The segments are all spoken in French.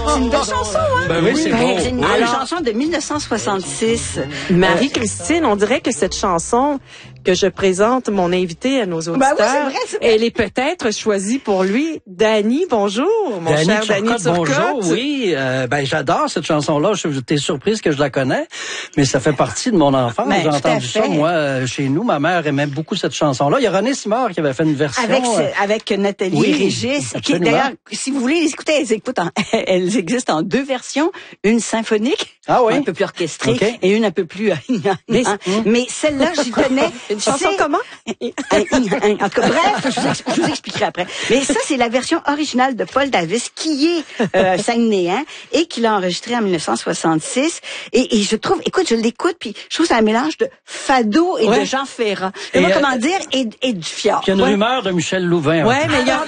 C'est une belle chanson, hein? Ben oui, c'est beau. C'est une belle chanson de 1966. Marie-Christine, on dirait que cette chanson que je présente mon invité à nos auditeurs, Ben oui, c'est vrai. elle est peut-être choisie pour lui. Danny, bonjour, mon cher Danny Turcotte. Bonjour, oui. J'adore cette chanson-là. T'es surprise que je la connais, mais ça fait partie de mon enfance. Ben, J'ai entendu ça, moi, chez nous. Ma mère aimait beaucoup cette chanson-là. Il y a René Simard qui avait fait une version. Avec Nathalie et Régis. Qui, d'ailleurs, si vous voulez les écouter, elles existent en deux versions. Une symphonique, un peu plus orchestrée, et une un peu plus... mais celle-là, j'y tenais. Une chanson comment? En tout cas, bref, je vous expliquerai après. Mais ça, c'est la version originale de Paul Davis, qui est Saguenayen, et qu'il a enregistré en 1966. Et je trouve, écoute, je l'écoute, puis je trouve que c'est un mélange de fado et de Jean Ferrat. Comment dire, et du fjord. Il y a une rumeur de Michel Louvain. Ouais, mais il y a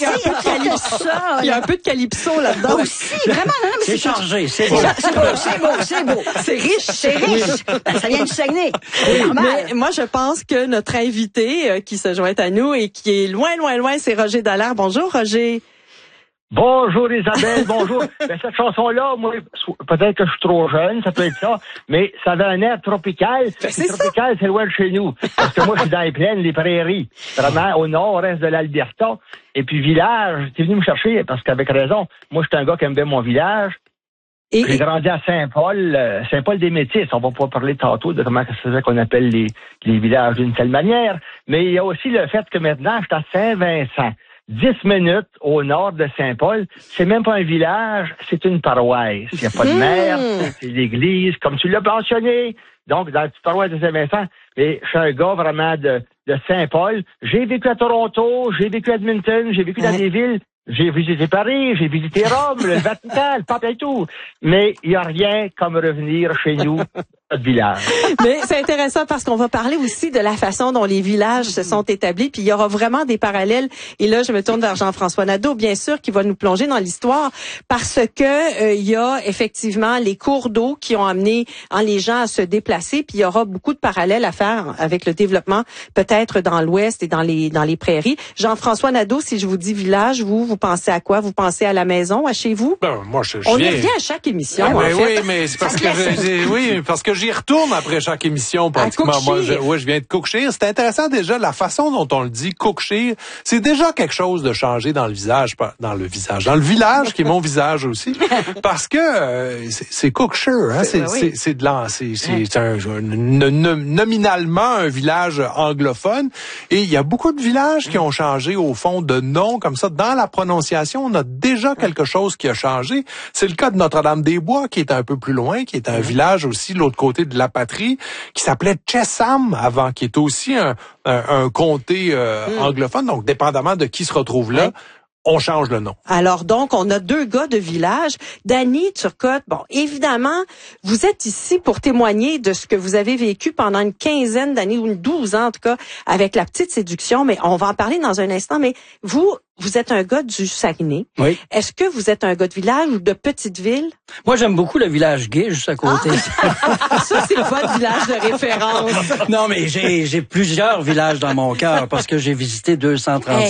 un peu de calypso là-dedans. Aussi, vraiment, non, mais c'est chargé, c'est beau. C'est beau. C'est riche. Ça vient du Saguenay. Mais moi, je pense que notre invité qui se joint à nous et qui est loin, c'est Roger Dallaire. Bonjour, Roger. Bonjour Isabelle, bonjour. Ben, cette chanson-là, moi, peut-être que je suis trop jeune, ça peut être ça, mais ça avait un air tropical. Tropical, c'est loin de chez nous. Parce que moi, je suis dans les plaines, les prairies, vraiment au nord-est de l'Alberta. Et puis village, t'es venu me chercher, parce qu'avec raison, moi, je suis un gars qui aime bien mon village. J'ai grandi à Saint-Paul, Saint-Paul-des-Métis. On va pas parler tantôt de comment ça se fait qu'on appelle les villages d'une telle manière. Mais il y a aussi le fait que maintenant, je suis à Saint-Vincent. 10 minutes au nord de Saint-Paul. C'est même pas un village, c'est une paroisse. Il n'y a pas de maire, c'est l'église, comme tu l'as mentionné. Donc, dans la petite paroisse de Saint-Vincent. Et je suis un gars vraiment de Saint-Paul. J'ai vécu à Toronto, j'ai vécu à Edmonton, j'ai vécu dans des villes. J'ai visité Paris, j'ai visité Rome, le Vatican, le Pape et tout. Mais il n'y a rien comme revenir chez nous, notre village. Mais c'est intéressant parce qu'on va parler aussi de la façon dont les villages se sont établis. Puis il y aura vraiment des parallèles. Et là, je me tourne vers Jean-François Nadeau, bien sûr, qui va nous plonger dans l'histoire parce que il y a effectivement les cours d'eau qui ont amené les gens à se déplacer. Puis il y aura beaucoup de parallèles à faire avec le développement peut-être dans l'Ouest et dans les prairies. Jean-François Nadeau, si je vous dis village, vous pensez à quoi? Vous pensez à la maison, à chez vous? Ben, moi, On y revient à chaque émission. Oui, mais c'est parce que j'y retourne après chaque émission, pratiquement. Moi, je viens de Cookshire. C'est intéressant déjà, la façon dont on le dit, Cookshire. C'est déjà quelque chose de changer dans le village, qui est mon visage aussi. Parce que, c'est Cookshire, hein. C'est nominalement un village anglophone. Et il y a beaucoup de villages qui ont changé, au fond, de nom, comme ça, dans la prononciation, on a déjà quelque chose qui a changé. C'est le cas de Notre-Dame-des-Bois, qui est un peu plus loin, qui est un village aussi de l'autre côté de la patrie, qui s'appelait Chesham avant, qui est aussi un comté anglophone. Donc, dépendamment de qui se retrouve là, on change le nom. Alors donc, on a deux gars de village. Danny Turcotte, bon, évidemment, vous êtes ici pour témoigner de ce que vous avez vécu pendant une quinzaine d'années, ou 12 ans en tout cas, avec La Petite Séduction, mais on va en parler dans un instant. Mais vous êtes un gars du Saguenay. Oui. Est-ce que vous êtes un gars de village ou de petite ville? Moi, j'aime beaucoup le village gay, juste à côté. Ça, c'est votre village de référence. Non, mais j'ai plusieurs villages dans mon cœur parce que j'ai visité 230